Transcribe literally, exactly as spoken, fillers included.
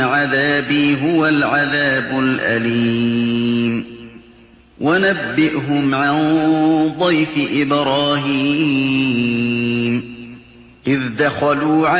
عذابي هو العذاب الأليم ونبئهم عن ضيف إبراهيم إذ دخلوا